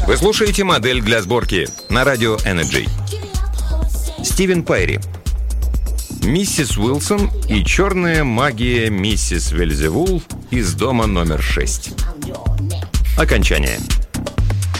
Вы слушаете «Модель для сборки» на радио Energy. Стивен Пайри. Миссис Уилсон и черная магия миссис Вельзевул из дома номер 6. Окончание.